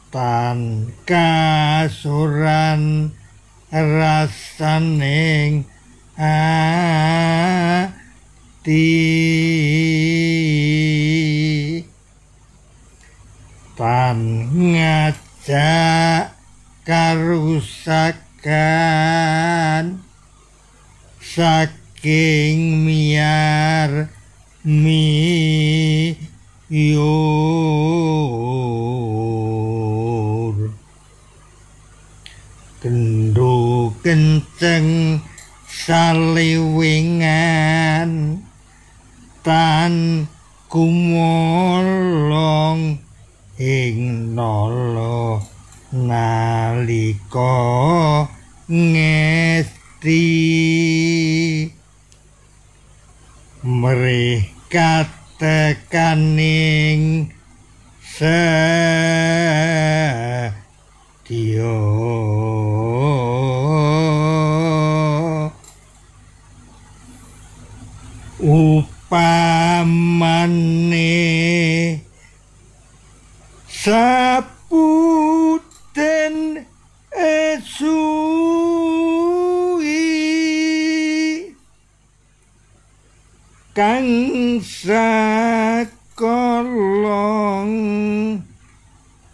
tan kasuran rasaning ati tan ngajak karusakan saking miyar miyur gendho kenceng saliwingan tan kumolong ing nala nalika ngesti mrih katekaning sedya upamane saputen esui kang sakolong